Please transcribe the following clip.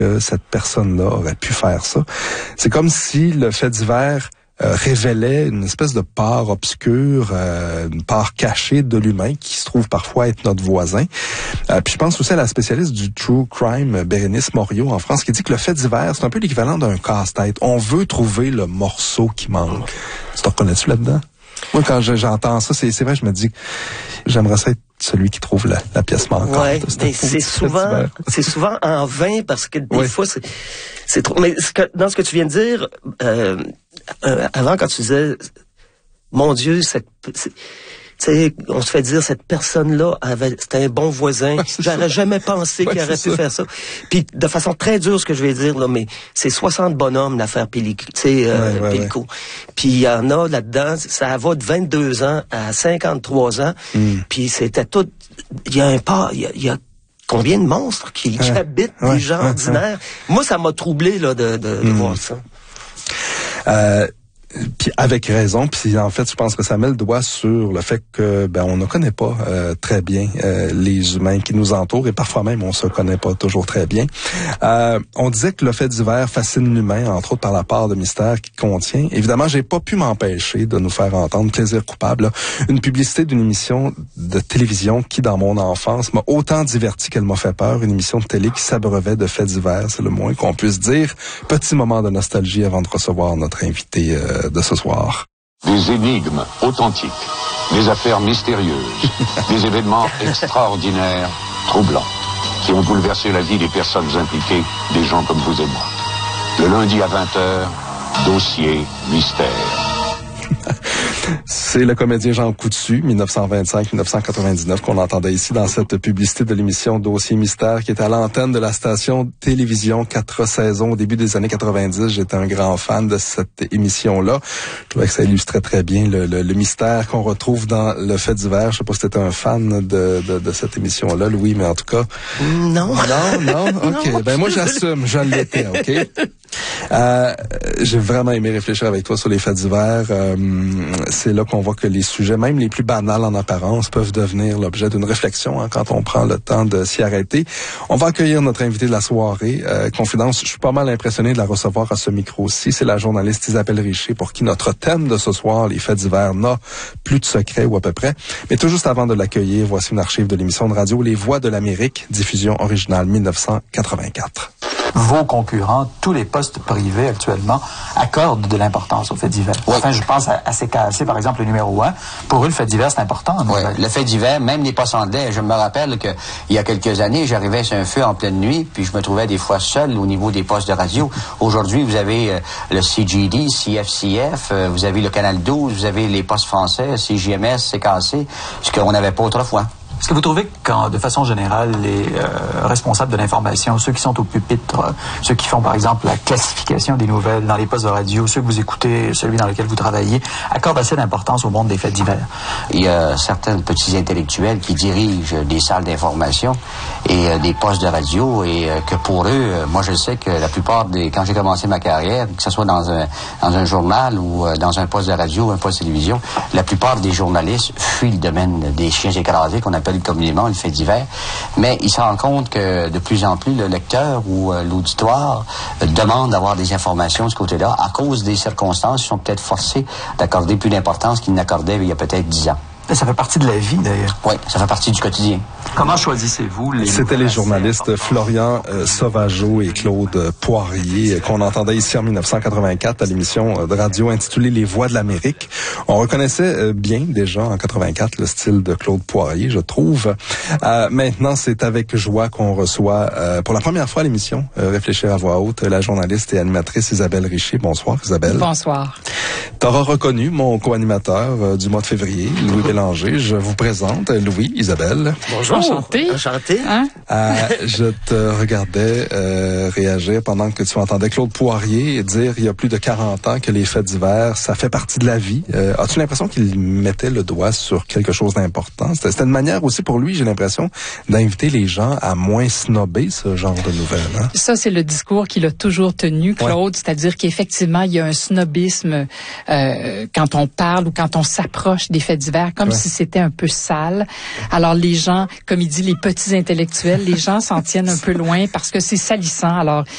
que cette personne-là aurait pu faire ça. C'est comme si le fait divers révélait une espèce de part obscure, une part cachée de l'humain qui se trouve parfois être notre voisin. Puis je pense aussi à la spécialiste du true crime, Bérénice Morio, en France, qui dit que le fait divers, c'est un peu l'équivalent d'un casse-tête. On veut trouver le morceau qui manque. Tu te reconnais-tu là-dedans? Moi, quand j'entends ça, c'est vrai, je me dis, j'aimerais ça être celui qui trouve la pièce manquante. Ouais, mais c'est souvent en vain parce que des fois c'est trop. Mais dans ce que tu viens de dire, avant quand tu disais, mon Dieu, tu sais, on se fait dire cette personne-là c'était un bon voisin. J'aurais jamais pensé qu'il aurait pu faire ça. Puis de façon très dure, ce que je vais dire là, mais c'est 60 bonhommes l'affaire Pellico. Puis il y en a là-dedans, ça va de 22 ans à 53 ans. Puis c'était tout. Il y a combien de monstres qui habitent des gens ordinaires. Moi, ça m'a troublé là de voir ça. Puis avec raison, puis en fait, je pense que ça met le doigt sur le fait que on ne connaît pas très bien les humains qui nous entourent et parfois même on se connaît pas toujours très bien. On disait que le fait divers fascine l'humain, entre autres par la part de mystère qu'il contient. Évidemment, j'ai pas pu m'empêcher de nous faire entendre Plaisir coupable, là, une publicité d'une émission de télévision qui, dans mon enfance, m'a autant diverti qu'elle m'a fait peur. Une émission de télé qui s'abreuvait de faits divers, c'est le moins qu'on puisse dire. Petit moment de nostalgie avant de recevoir notre invité de ce soir. Des énigmes authentiques, des affaires mystérieuses, des événements extraordinaires, troublants, qui ont bouleversé la vie des personnes impliquées, des gens comme vous et moi. Le lundi à 20h, dossier mystère. C'est le comédien Jean Coutu, 1925-1999, qu'on entendait ici dans cette publicité de l'émission Dossier Mystère, qui était à l'antenne de la station télévision 4 saisons au début des années 90. J'étais un grand fan de cette émission-là. Je trouvais que ça illustrait très bien le mystère qu'on retrouve dans le fait divers. Je sais pas si t'étais un fan de cette émission-là, Louis, mais en tout cas... Non. OK. Ben moi, j'assume. Je l'étais, OK? J'ai vraiment aimé réfléchir avec toi sur les faits divers. C'est là qu'on voit que les sujets, même les plus banals en apparence, peuvent devenir l'objet d'une réflexion quand on prend le temps de s'y arrêter. On va accueillir notre invité de la soirée. Confidence, je suis pas mal impressionné de la recevoir à ce micro-ci. C'est la journaliste Isabelle Richer, pour qui notre thème de ce soir, les faits divers, n'a plus de secret ou à peu près. Mais tout juste avant de l'accueillir, voici une archive de l'émission de radio Les Voix de l'Amérique, diffusion originale 1984. Vos concurrents, tous les postes privés actuellement, accordent de l'importance aux faits divers. Oui. Enfin, je pense à CKAC, par exemple, le numéro 1. Pour eux, le fait divers, c'est important. Oui, le fait divers, même les postes anglais. Je me rappelle que il y a quelques années, j'arrivais sur un feu en pleine nuit, puis je me trouvais des fois seul au niveau des postes de radio. Aujourd'hui, vous avez le CGD, CFCF, vous avez le Canal 12, vous avez les postes français, CJMS, CKAC, ce qu'on n'avait pas autrefois. Est-ce que vous trouvez que, de façon générale, les responsables de l'information, ceux qui sont au pupitre, ceux qui font, par exemple, la classification des nouvelles dans les postes de radio, ceux que vous écoutez, celui dans lequel vous travaillez, accordent assez d'importance au monde des faits divers? Il y a certains petits intellectuels qui dirigent des salles d'information et des postes de radio et que pour eux, moi je sais que la plupart quand j'ai commencé ma carrière, que ce soit dans un journal ou dans un poste de radio, un poste de télévision, la plupart des journalistes fuient le domaine des chiens écrasés qu'on appelle communément le fait divers, mais il se rend compte que de plus en plus le lecteur ou l'auditoire demande d'avoir des informations de ce côté-là à cause des circonstances qui sont peut-être forcés d'accorder plus d'importance qu'ils n'accordaient il y a peut-être 10 ans. Ça fait partie de la vie, d'ailleurs. Oui, ça fait partie du quotidien. Comment choisissez-vous les... C'était les journalistes Florian Sauvageau et Claude Poirier qu'on entendait ici en 1984 à l'émission de radio intitulée Les Voix de l'Amérique. On reconnaissait bien déjà en 84 le style de Claude Poirier, je trouve. Maintenant, c'est avec joie qu'on reçoit pour la première fois à l'émission Réfléchir à voix haute la journaliste et animatrice Isabelle Richer. Bonsoir, Isabelle. Bonsoir. T'auras reconnu mon co-animateur du mois de février, Louis Bélanger. Je vous présente Louis, Isabelle. Bonjour. Enchanté. Enchanté. Hein? Je te regardais réagir pendant que tu entendais Claude Poirier dire il y a plus de 40 ans que les faits divers, ça fait partie de la vie. As-tu l'impression qu'il mettait le doigt sur quelque chose d'important? C'était une manière aussi pour lui, j'ai l'impression, d'inviter les gens à moins snobber ce genre de nouvelles. Hein? Ça, c'est le discours qu'il a toujours tenu, Claude, c'est-à-dire qu'effectivement, il y a un snobisme quand on parle ou quand on s'approche des faits divers, comme si c'était un peu sale. Alors les gens, comme il dit, les petits intellectuels, les gens s'en tiennent un peu loin parce que c'est salissant. Alors